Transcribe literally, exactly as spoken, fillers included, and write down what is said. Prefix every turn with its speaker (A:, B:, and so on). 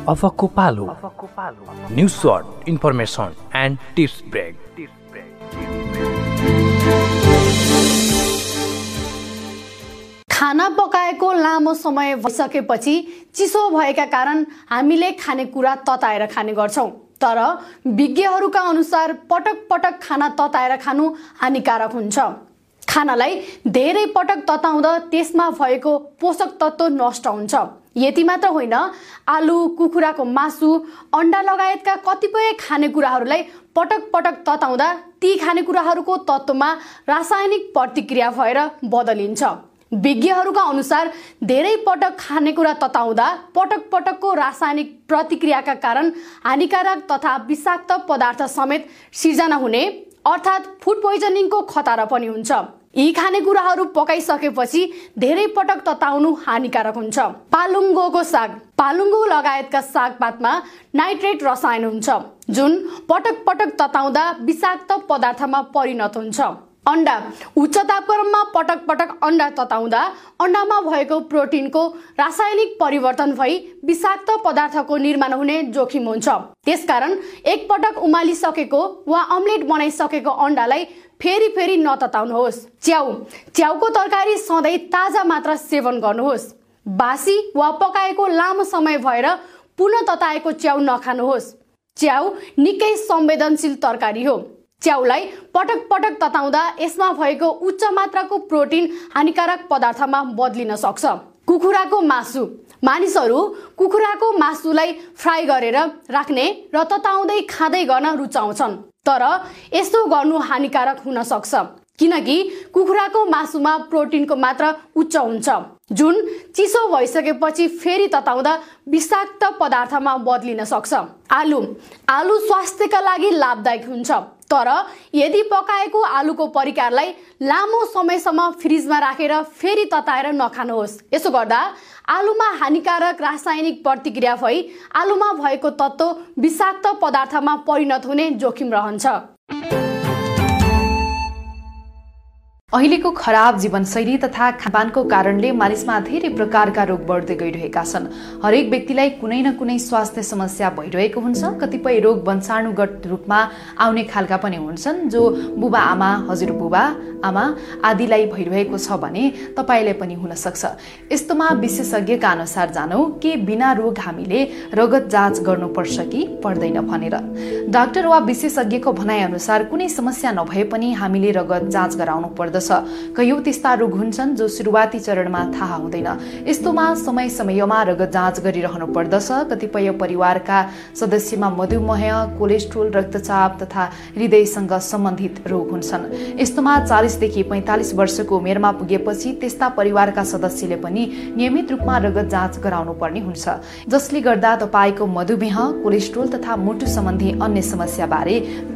A: अफकको पालो news short information and tips brake.
B: खाना पकाएको लामो समय भइसकेपछि चिसो भएका कारण हामीले खानेकुरा तताएर खाने गर्छौं। तर विज्ञहरूका अनुसार पटक पटक खाना तताएर खानु हानिकारक हुन्छ। खानालाई धेरै पटक तताउँदा त्यसमा भएको पोषक तत्व नष्ट हुन्छ। यति मात्र होइन, आलु, कुखुराको मासु, अण्डा लगायतका कतिपय खानेकुराहरूलाई पटक पटक तताउँदा ती खानेकुराहरूको तत्वमा रासायनिक प्रतिक्रिया भएर बदलिन्छ। विज्ञहरूका अनुसार धेरै पटक खानेकुरा तताउँदा पटक पटकको रासायनिक प्रतिक्रियाका कारण हानिकारक तथा विषाक्त पदार्थ समेत सिर्जना हुने अर्थात् फुड पोइजनिङको खतरा पनि हुन्छ। यी खानेकुराहरू पकाइसकेपछि धेरै पटक तताउनु हानिकारक हुन्छ। पालुङ्गोको साग, पालुङ्गो लगायतका सागपातमा नाइट्रेट रसायन हुन्छ जुन पटक पटक तताउँदा विषाक्त पदार्थमा परिणत हुन्छ। अण्डा, उच्च तापक्रममा पटक पटक अण्डा तताउँदा अण्डामा भएको प्रोटिनको रासायनिक परिवर्तन भई विषाक्त पदार्थको निर्माण हुने जोखिम हुन्छ। त्यसकारण एक पटक उमालिसकेको वा अम्लेट बनाइसकेको अण्डालाई फेरि फेरि नतताउनुहोस्। च्याउ, च्याउको तरकारी सधैँ ताजा मात्र सेवन गर्नुहोस्। बासी वा पकाएको लामो समय भएर पुनः तताएको च्याउ नखानुहोस्। च्याउ निकै संवेदनशील तरकारी हो। च्याउलाई पटक पटक तताउँदा यसमा भएको उच्च मात्राको प्रोटिन हानिकारक पदार्थमा बदलिन सक्छ। कुखुराको मासु, मानिसहरू कुखुराको मासुलाई फ्राई गरेर राख्ने र तताउँदै खाँदै गर्न रुचाउँछन्। तर यस्तो गर्नु हानिकारक हुन सक्छ किनकि कुखुराको मासुमा प्रोटिनको मात्रा उच्च हुन्छ जुन चिसो भइसकेपछि फेरि तताउँदा विषाक्त पदार्थमा बदलिन सक्छ। आलु, आलु स्वास्थ्यका लागि लाभदायक हुन्छ। तर यदि पकाएको आलुको परिकारलाई लामो समयसम्म फ्रिजमा राखेर फेरि तताएर नखानुहोस्। यसो गर्दा आलुमा हानिकारक रासायनिक प्रतिक्रिया भई आलुमा भएको तत्व विषाक्त पदार्थमा परिणत हुने जोखिम रहन्छ।
C: अहिलेको खराब जीवनशैली तथा खानपानको कारणले मानिसमा धेरै प्रकारका रोग बढ्दै गइरहेका छन्। हरेक व्यक्तिलाई कुनै न कुनै स्वास्थ्य समस्या भइरहेको हुन्छ। कतिपय रोग वंशाणुगत रूपमा आउने खालका पनि हुन्छन् जो बुबा आमा, हजुरबुबा आमा आदिलाई भइरहेको छ भने तपाईलाई पनि हुन सक्छ। यस्तोमा विशेषज्ञका अनुसार जानौ के बिना रोग हामीले रगत जाँच गर्नुपर्छ कि पर्दैन भनेर। डाक्टर वा विशेषज्ञको भनाइ अनुसार कुनै समस्या नभए पनि हामीले रगत जाँच गराउनु पर्दछ। कयौं त्यस्ता रोग हुन्छन् जो सुरुवाती चरणमा थाहा हुँदैन। यस्तोमा समय समयमा रगत जाँच गरिरहनु पर्दछ। कतिपय परिवारका सदस्यमा मधुमेह, कोलेस्ट्रोल, रक्तचाप तथा हृदयसँग सम्बन्धित रोग हुन्छन्। यस्तोमा चालीसदेखि पैंतालीस वर्षको उमेरमा पुगेपछि त्यस्ता परिवारका सदस्यले पनि नियमित रूपमा रगत जाँच गराउनु पर्ने हुन्छ, जसले गर्दा तपाईको मधुमेह, कोलेस्ट्रोल तथा मुटु सम्बन्धी अन्य समस्या बारे